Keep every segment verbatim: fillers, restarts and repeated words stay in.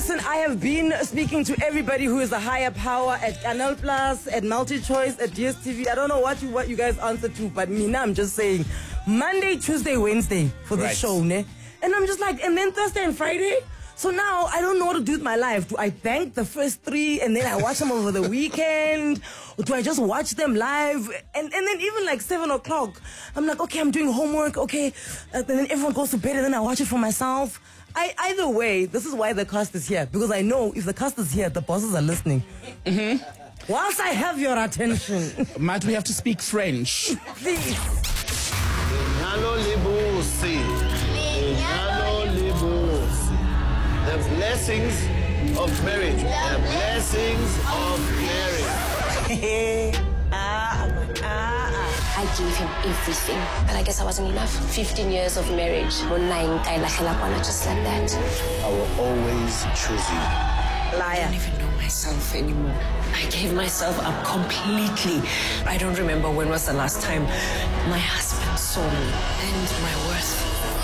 Listen, I have been speaking to everybody who is a higher power at Canal Plus, at MultiChoice, at D S T V. I don't know what you what you guys answer to, but me now I'm just saying Monday, Tuesday, Wednesday for the Right. show, ne? And I'm just like, and then Thursday and Friday? So now I don't know what to do with my life. Do I bank the first three and then I watch them over the weekend? Or do I just watch them live? And and then even like seven o'clock, I'm like, okay, I'm doing homework, okay. And then everyone goes to bed and then I watch it for myself. I, either way, this is why the cast is here. Because I know if the cast is here, the bosses are listening. Mm-hmm. Whilst I have your attention. Might we have to speak French? Please. Lenyalo libusi. Lenyalo libusi. The blessings of marriage. The blessings of marriage. ah, ah, ah. I gave him everything, but I guess I wasn't enough. fifteen years of marriage, just like that. I will always choose you. I Liar. don't even know myself anymore. I gave myself up completely. I don't remember when was the last time my husband saw me and my worth.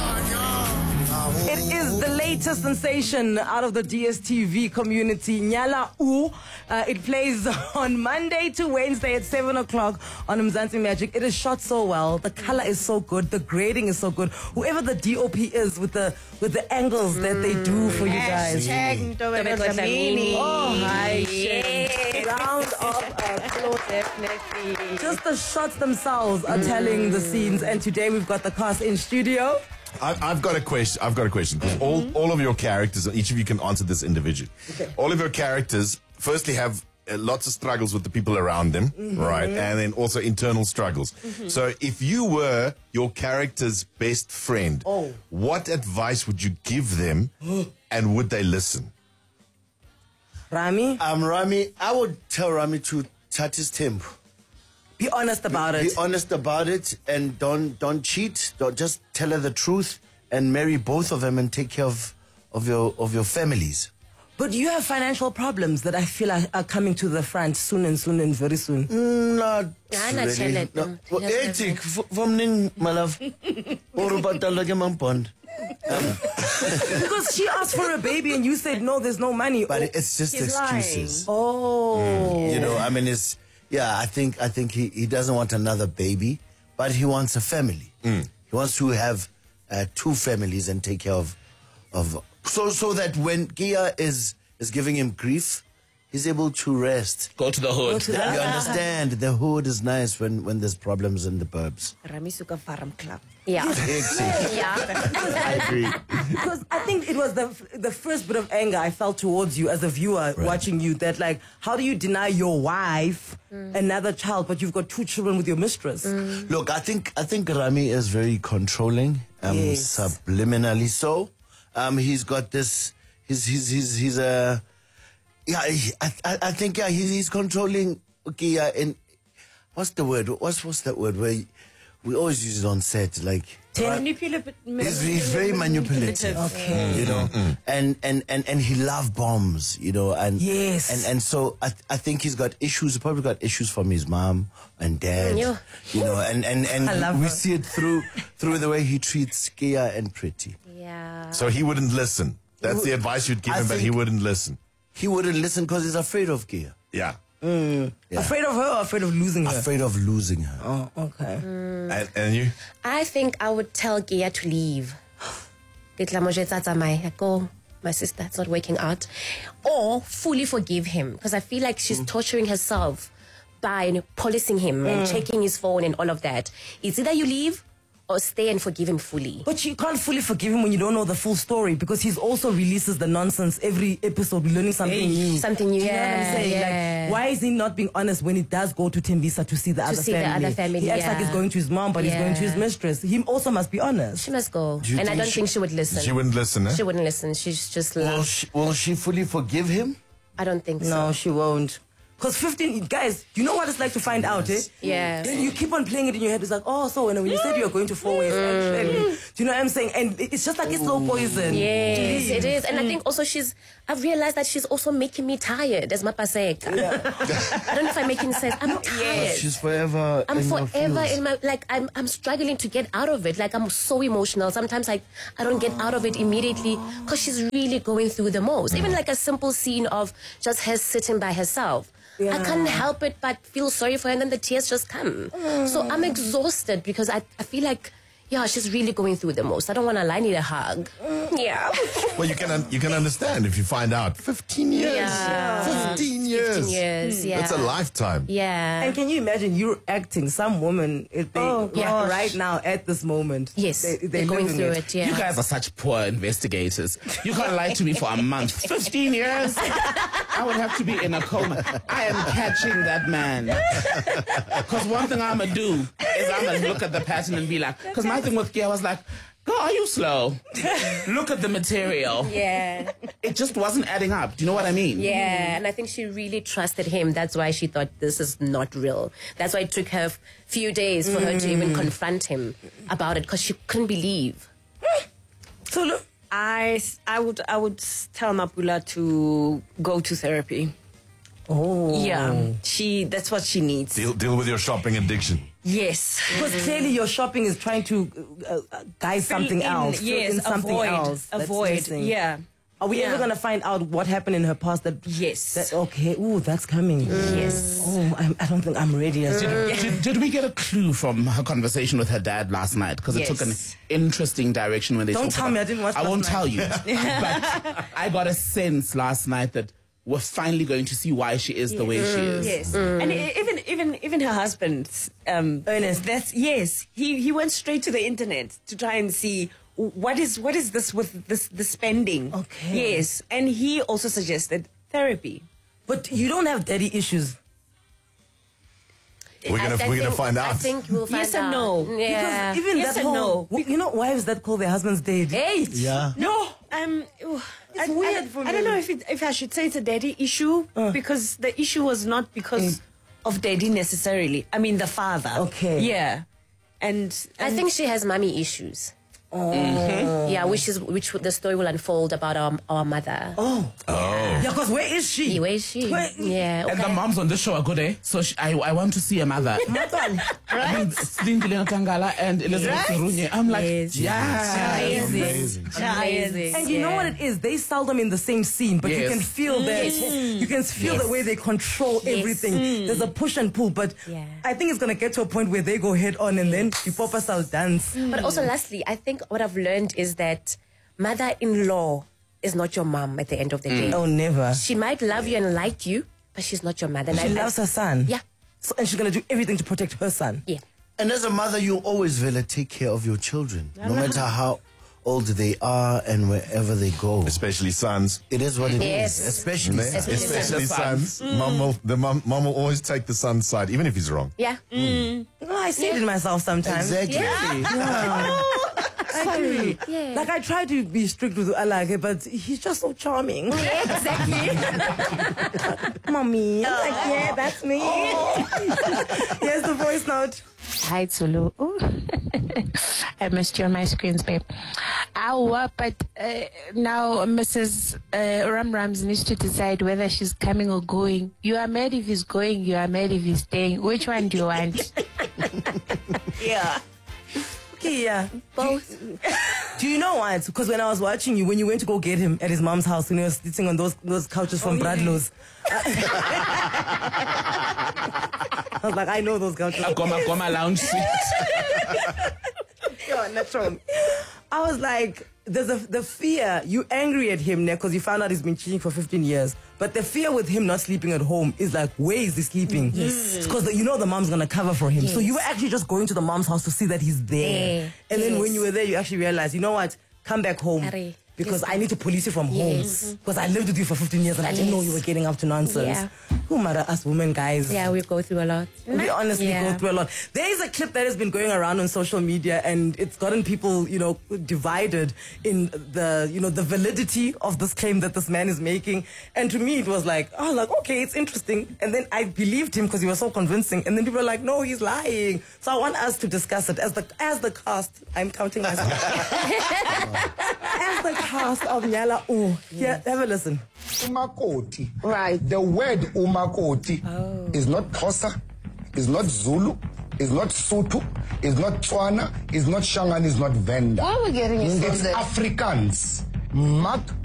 It is the latest sensation out of the D S T V community, Nyala U. Uh, it plays on Monday to Wednesday at seven o'clock on Mzansi Magic. It is shot so well. The color is so good. The grading is so good. Whoever the D O P is with the with the angles that they do for you guys. Hashtag Ntombela Dlamini. Oh, hi. Yes. Round of applause. Definitely. Just the shots themselves are telling the scenes. And today we've got the cast in studio. I, I've got a question. I've got a question. Because all, all of your characters, each of you can answer this individually. Okay. All of your characters, firstly, have uh, lots of struggles with the people around them, Mm-hmm. right? And then also internal struggles. Mm-hmm. So, if you were your character's best friend, Oh. what advice would you give them, and would they listen? Rami, I'm Rami. I would tell Rami to touch his tempo. be honest about Be it. honest about it, and don't don't cheat. Don't just tell her the truth and marry both of them and take care of of your of your families. But you have financial problems that I feel are, are coming to the front soon and soon and very soon. Mm, Not Yeah, not really. tell it, No. no. Well, Yes, etik from ning, my love. Or patalo ke mampond. Because she asked for a baby and you said, no, there's no money. But oh, it's just He's excuses. oh. You know, I mean, it's yeah. I think I think he, he doesn't want another baby, but he wants a family. He wants to have uh, two families and take care of of so so that when Gia is is giving him grief, he's able to rest. Go to the hood. to You the- understand? The hood is nice when when there's problems in the burbs. Ramisuka Farm Club. Yeah. Yeah. I agree. Because I think it was the the first bit of anger I felt towards you as a viewer watching you, that like, how do you deny your wife another child, but you've got two children with your mistress? Look, I think I think Rami is very controlling, um, Yes. subliminally so. Um, he's got this. He's he's he's he's a. Yeah, he, I I I think yeah he's, he's controlling. Okay, yeah, and what's the word? What's what's that word? Where we always use it on set, like. Manipulative. He's, he's very manipulative, Okay. you know, and, and, and, and he loves bombs, you know, and Yes. and, and so I, I think he's got issues. He probably got issues from his mom and dad, Yeah. you know, and and, and I love we her. see it through through the way he treats Kia and Pretty. Yeah. So he wouldn't listen. That's the advice you'd give I him, but he think- wouldn't listen. He wouldn't listen because he's afraid of Kia, Yeah. Yeah. Afraid of her or afraid of losing her? afraid of losing her. Oh, okay. And, and you? I think I would tell Gia to leave. Like, go, my sister, it's not working out. Or fully forgive him, because I feel like she's torturing herself by policing him and checking his phone and all of that. It's either you leave or stay and forgive him fully. But you can't fully forgive him when you don't know the full story, because he's also releases the nonsense every episode. We're learning something new. Something new, Do you know what I'm yeah, saying? yeah. Like, why is he not being honest when he does go to Tembisa to see the other see the family? other family, He acts like yeah. he's going to his mom, but he's going to his Yeah. mistress. He also must be honest. She must go. you And I think don't she- think she would listen. She wouldn't listen, eh? She wouldn't listen. She's just Will love. she, will she fully forgive him? I don't think so. No, she won't. Because fifteen, guys, you know what it's like to find out, eh? Yeah. Then you keep on playing it in your head. It's like, oh, so when, when you said you were going to four ways, actually, do you know what I'm saying? And it- it's just like it's slow poison. Yes, it is. And I think also she's, I've realized that she's also making me tired, as Mapasek. I don't know if I'm making sense. I'm tired. She's forever. I'm in your forever feels. in my, like, I'm I'm struggling to get out of it. Like, I'm so emotional. Sometimes, like, I don't get out of it immediately because she's really going through the most. Even like a simple scene of just her sitting by herself. Yeah. I can't help it but feel sorry for her, and then the tears just come. So I'm exhausted because I, I feel like, yeah, she's really going through the most. I don't want to lie, I need a hug. Yeah. Well, you can un- you can understand if you find out. Fifteen years. Yeah. Fifteen years. fifteen years, yeah. That's a lifetime. Yeah. And can you imagine you're acting some woman if they Oh, like, gosh. right now at this moment? Yes, they, they're they're going living through it. it, yeah. You guys are such poor investigators. You can't lie to me for a month. fifteen years? I would have to be in a coma. I am catching that man. Because one thing I'm going to do is I'm going to look at the pattern and be like, because my thing with Gia was like, girl, are you slow? Look at the material. Yeah. It just wasn't adding up. Do you know what I mean? Yeah, and I think she really trusted him. That's why she thought this is not real. That's why it took her a few days for her to even confront him about it, because she couldn't believe. So look, I, I would I would tell Mapula to go to therapy. oh, Yeah, she that's what she needs. Deal deal with your shopping addiction. Yes. because clearly your shopping is trying to uh, uh, guide something Fill in, else. fill Yes, in something avoid, else. that's avoid. missing. Yeah. Are we Yeah. ever gonna find out what happened in her past? That Yes. That, okay. Ooh, that's coming. Yes. Oh, I'm, I don't think I'm ready. As Did, did, did we get a clue from her conversation with her dad last night? Because it took an Yes. interesting direction when they Don't talked tell about- me, I didn't watch I last won't night. tell you. But I got a sense last night that we're finally going to see why she is the way she is. Yes, and e- even even even her husband, um, Ernest. That's yes. He he went straight to the internet to try and see what is what is this with this the spending. Okay. Yes, and he also suggested therapy. But you don't have daddy issues. We're I- gonna I we're gonna think- find I out. think we'll find Yes and out. no. Yeah. Because even Yes that and whole, no. you know, wives that call their husbands dead. Hey! Yeah. No, um, I, weird I, for I don't me. know if it, if I should say it's a daddy issue because the issue was not because of daddy necessarily. I mean the father. Okay. Yeah, and, I and think she has mommy issues. Oh. Yeah, which is which the story will unfold about our, our mother. Oh. Oh. Yeah, because where is she? Where is she? Where- Yeah. And the Okay. moms on this show are good, eh? So she, I, I want to see a mother. I mean, Slindile Tangala and Elizabeth Runye. I'm like, Yes. yeah. Amazing. Amazing. And you know what it is? They seldom in the same scene, but you Yes. can feel that. You can feel the way they control Yes. everything. There's a push and pull, but Yeah. I think it's gonna get to a point where they go head on, and then the Papa will dance. But also, lastly, I think what I've learned is that mother-in-law is not your mom at the end of the day. Oh, never. She might love you and like you, but she's not your mother. And She I- I- loves her son. Yeah. So, and she's gonna do everything to protect her son. Yeah. And as a mother, you always will take care of your children, no matter how old they are and wherever they go. Especially sons. It is what it is. Yes. Especially Ne? sons. Especially Especially the sons. sons. Mom will, the mom, mom will always take the son's side, even if he's wrong. Yeah. No, I see it in myself sometimes. Exactly. I agree. Yeah. Like I try to be strict with Alage, but he's just so charming. Exactly. Mommy. I'm like, yeah, that's me. Here's the voice note. Hi, Zulu. Ooh. I missed you on my screens, babe. Ow, but uh, now Missus Uh, Ram Rams needs to decide whether she's coming or going. You are mad if he's going, you are mad if he's staying. Which one do you want? yeah. Okay, yeah. Both. Do you know what? Because when I was watching you, when you went to go get him at his mom's house, when he was sitting on those those couches from Bradlow's, I was like, I know those couches. A Goma Goma lounge suite. Yeah, natural. I was like, there's a the fear. You angry at him now because you found out he's been cheating for fifteen years. But the fear with him not sleeping at home is like, where is he sleeping? Yes. Because you know the mom's gonna cover for him. So Yes. you were actually just going to the mom's house to see that he's there. Yeah. And then when Yes. you were there, you actually realized, you know what? Come back home. Harry. because I need to police you from Yes. home. Because I lived with you for fifteen years and I didn't know Yes. you were getting up to nonsense. Yeah. Who matter us women, guys? Yeah, we go through a lot. We honestly Yeah. go through a lot. There is a clip that has been going around on social media, and it's gotten people, you know, divided in the, you know, the validity of this claim that this man is making. And to me, it was like, oh, like, okay, it's interesting. And then I believed him because he was so convincing. And then people were like, no, he's lying. So I want us to discuss it as the as the cast. I'm counting myself. As the cast of Nyala U. Yeah, have a listen. Umakoti. Right. The word umakoti Oh. is not Xhosa, is not Zulu, is not Sotho, is not Tswana, is not Shangan, is not Venda. Where are we getting it from It's then? Afrikaans. Mak